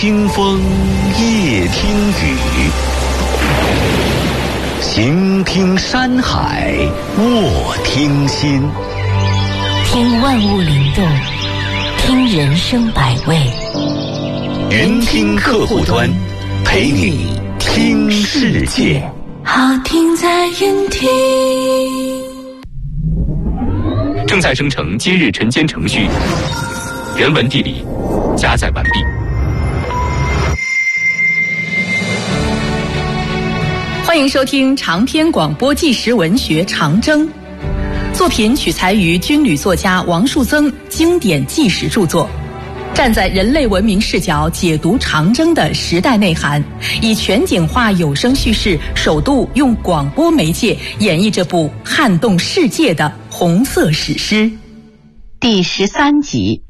听风夜听雨，行听山海卧听心， 听万物灵动，听人生百味。 云听客户端，陪你听世界。 好听在云听。 正在生成今日晨间程序，原文地理加载完毕。 欢迎收听长篇广播纪实文学《长征》，作品取材于军旅作家王树增经典纪实著作，站在人类文明视角解读长征的时代内涵，以全景化有声叙事首度用广播媒介演绎这部撼动世界的红色史诗。 第13集。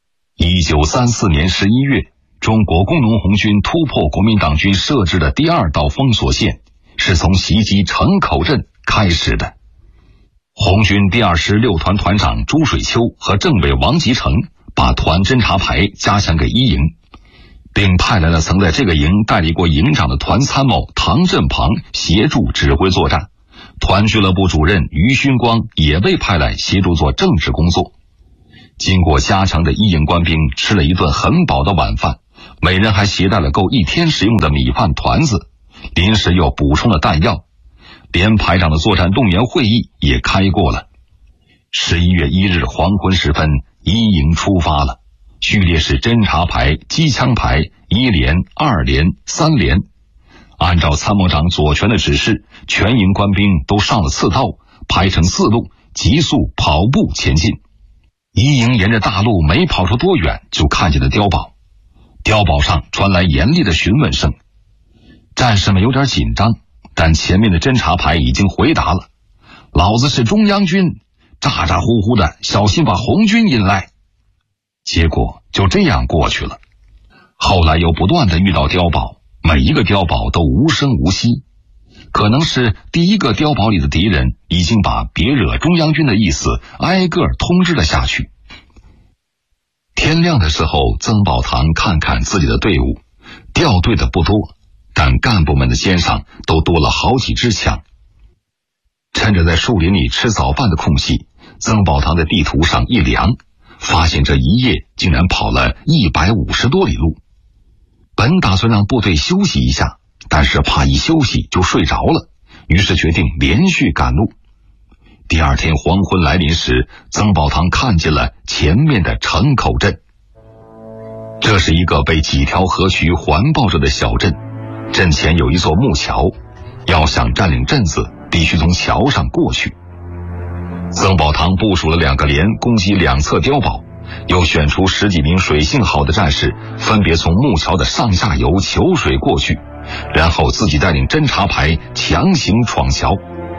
1934年11月，中国工农红军突破国民党军设置的第二道封锁线，是从袭击城口镇开始的。红军第2师6团团长朱水秋和政委王吉成把团侦察排加强给一营，并派来了曾在这个营代理过营长的团参谋唐振庞协助指挥作战。团俱乐部主任于勋光也被派来协助做政治工作。经过加强的一营官兵吃了一顿很饱的晚饭，每人还携带了够1天食用的米饭团子，临时又补充了弹药，连排长的作战动员会议也开过了。11月1日黄昏时分，一营出发了，序列是侦察排、机枪排、1连、2连、3连。按照参谋长左权的指示，全营官兵都上了刺刀，排成4路，急速跑步前进。一营沿着大路没跑出多远，就看见了碉堡。碉堡上传来严厉的询问声，战士们有点紧张，但前面的侦察排已经回答了：老子是中央军，咋咋呼呼的，小心把红军引来。结果就这样过去了。后来又不断的遇到碉堡，每一个碉堡都无声无息，可能是第一个碉堡里的敌人已经把别惹中央军的意思挨个通知了下去。天亮的时候，曾宝堂看看自己的队伍，调队的不多，但干部们的肩上都多了好几支枪。趁着在树林里吃早饭的空隙，曾宝堂在地图上一量，发现这一夜竟然跑了150多里路。本打算让部队休息一下，但是怕一休息就睡着了，于是决定连续赶路。第二天黄昏来临时，曾宝堂看见了前面的城口镇。这是一个被几条河渠环抱着的小镇，镇前有一座木桥，要想占领镇子，必须从桥上过去。曾宝堂部署了2个连攻击两侧碉堡，又选出10几名水性好的战士，分别从木桥的上下游求水过去，然后自己带领侦察排强行闯桥。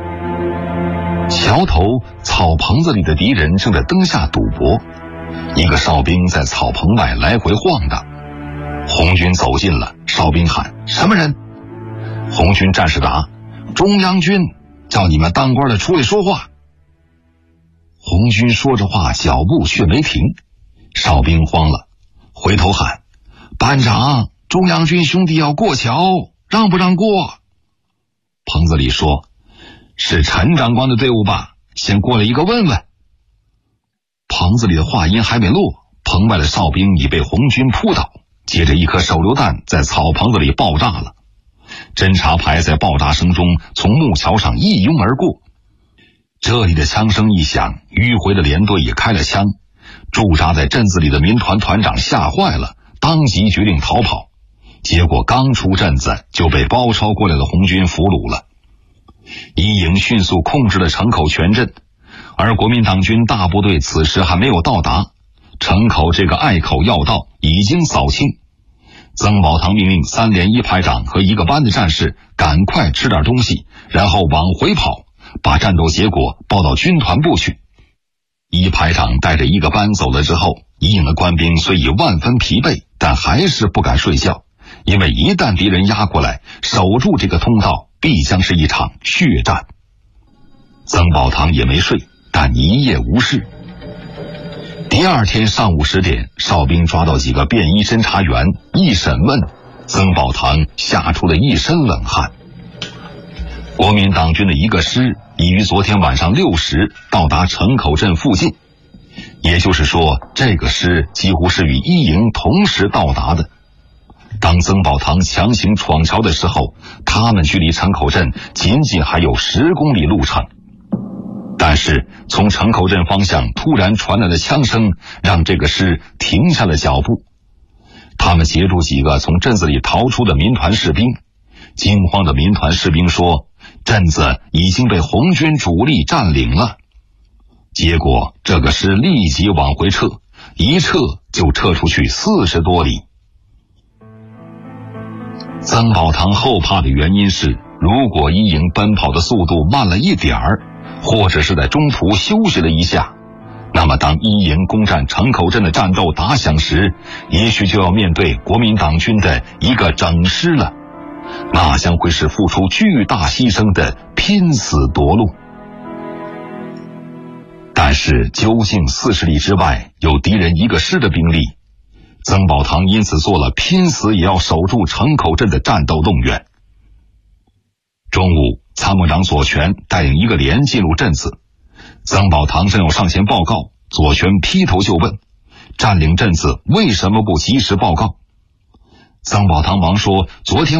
桥头草棚子里的敌人正在灯下赌博，一个哨兵在草棚外来回晃荡。红军走近了，哨兵喊：什么人？红军战士答：中央军，叫你们当官的出来说话。红军说着话，脚步却没停。哨兵慌了，回头喊：班长，中央军兄弟要过桥，让不让过？棚子里说：是陈长官的队伍吧，先过来一个问问。棚子里的话音还没落，棚外的哨兵已被红军扑倒，接着一颗手榴弹在草棚子里爆炸了。侦察排在爆炸声中从木桥上一拥而过。这里的枪声一响，迂回的连队也开了枪。驻扎在镇子里的民团团长吓坏了，当即决定逃跑。结果刚出镇子就被包抄过来的红军俘虏了。一营迅速控制了城口全镇，而国民党军大部队此时还没有到达，城口这个隘口要道已经扫清。曾宝堂命令3连1排长和1个班的战士赶快吃点东西，然后往回跑，把战斗结果报到军团部去。1排长带着1个班走了之后，一营的官兵虽已万分疲惫，但还是不敢睡觉，因为一旦敌人压过来，守住这个通道必将是一场血战。曾宝堂也没睡，但一夜无事。 第二天上午10点，哨兵抓到几个便衣侦查员，一审问，曾宝堂吓出了一身冷汗。国民党军的一个师已于昨天晚上6时到达城口镇附近，也就是说，这个师几乎是与一营同时到达的。当曾宝堂强行闯桥的时候，他们距离城口镇仅仅还有10公里路程。但是从城口镇方向突然传来的枪声，让这个师停下了脚步。他们截住几个从镇子里逃出的民团士兵，惊慌的民团士兵说，镇子已经被红军主力占领了。结果这个师立即往回撤，一撤就撤出去40多里。曾宝堂后怕的原因是，如果一营奔跑的速度慢了一点儿，或者是在中途休息了一下，那么当一营攻占城口镇的战斗打响时，也许就要面对国民党军的一个整师了，那将会是付出巨大牺牲的拼死夺路。但是究竟40里之外有敌人1个师的兵力，曾宝堂因此做了拼死也要守住城口镇的战斗动员。中午，参谋长左权带领1个连进入镇子，曾宝堂正要上前报告，左权劈头就问，占领镇子为什么不及时报告？曾宝堂忙说，昨天